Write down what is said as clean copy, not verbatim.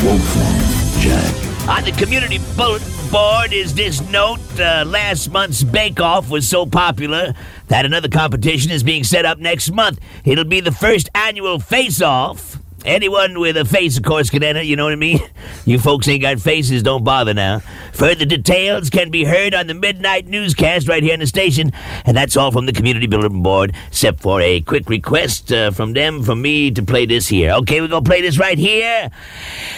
Wolfman Jack. On the community bulletin board is this note. Last month's bake-off was so popular that another competition is being set up next month. It'll be the first annual face-off. Anyone with a face, of course, can enter, you know what I mean? You folks ain't got faces, don't bother now. Further details can be heard on the midnight newscast right here on the station. And that's all from the community bulletin board, except for a quick request from me to play this here. Okay, we're going to play this right here.